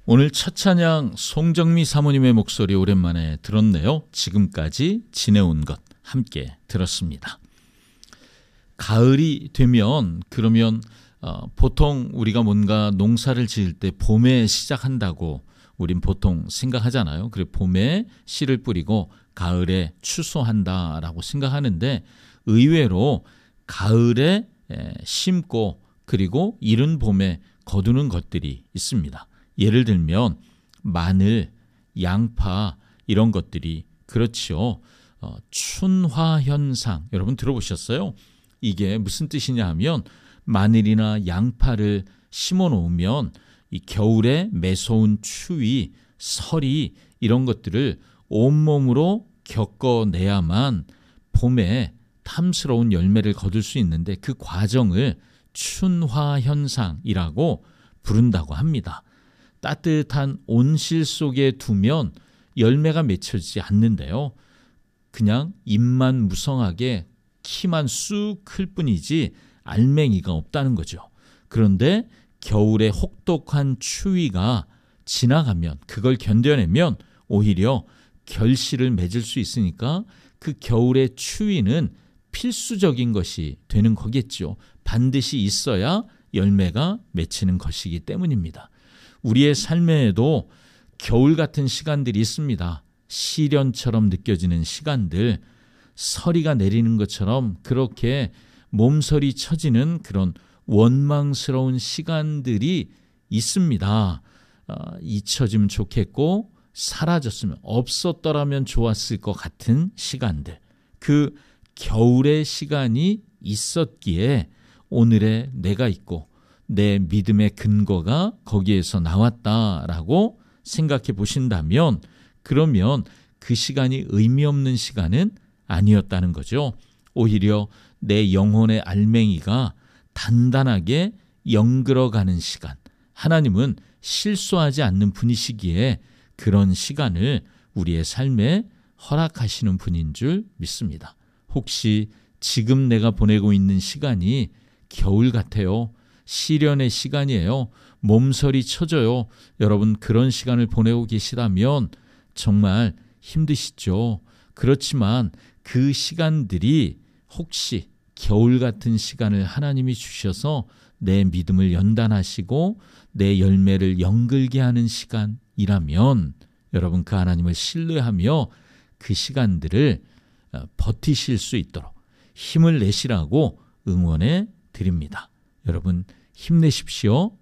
오늘 첫 찬양 송정미 사모님의 목소리 오랜만에 들었네요. 지금까지 지내온 것 함께 들었습니다. 가을이 되면 그러면 보통 우리가 뭔가 농사를 지을 때 봄에 시작한다고 우린 보통 생각하잖아요. 그래 봄에 씨를 뿌리고 가을에 추수한다라고 생각하는데 의외로 가을에 심고 그리고 이른 봄에 거두는 것들이 있습니다. 예를 들면 마늘, 양파 이런 것들이 그렇죠. 춘화 현상 여러분 들어보셨어요? 이게 무슨 뜻이냐 하면 마늘이나 양파를 심어 놓으면 이 겨울에 매서운 추위, 설이 이런 것들을 온몸으로 겪어내야만 봄에 탐스러운 열매를 거둘 수 있는데 그 과정을 춘화 현상이라고 부른다고 합니다. 따뜻한 온실 속에 두면 열매가 맺혀지지 않는데요. 그냥 잎만 무성하게 키만 쑥 클 뿐이지 알맹이가 없다는 거죠. 그런데 겨울에 혹독한 추위가 지나가면 그걸 견뎌내면 오히려 결실을 맺을 수 있으니까 그 겨울의 추위는 필수적인 것이 되는 거겠죠. 반드시 있어야 열매가 맺히는 것이기 때문입니다. 우리의 삶에도 겨울 같은 시간들이 있습니다. 시련처럼 느껴지는 시간들, 서리가 내리는 것처럼 그렇게 몸서리 쳐지는 그런 원망스러운 시간들이 있습니다. 잊혀지면 좋겠고 사라졌으면 없었더라면 좋았을 것 같은 시간들. 그 겨울의 시간이 있었기에 오늘의 내가 있고 내 믿음의 근거가 거기에서 나왔다라고 생각해 보신다면 그러면 그 시간이 의미 없는 시간은 아니었다는 거죠. 오히려 내 영혼의 알맹이가 단단하게 영글어가는 시간. 하나님은 실수하지 않는 분이시기에 그런 시간을 우리의 삶에 허락하시는 분인 줄 믿습니다. 혹시 지금 내가 보내고 있는 시간이 겨울 같아요. 시련의 시간이에요. 몸서리 쳐져요. 여러분 그런 시간을 보내고 계시다면 정말 힘드시죠. 그렇지만 그 시간들이 혹시 겨울 같은 시간을 하나님이 주셔서 내 믿음을 연단하시고 내 열매를 영글게 하는 시간이라면 여러분 그 하나님을 신뢰하며 그 시간들을 버티실 수 있도록 힘을 내시라고 응원해 드립니다. 여러분 힘내십시오.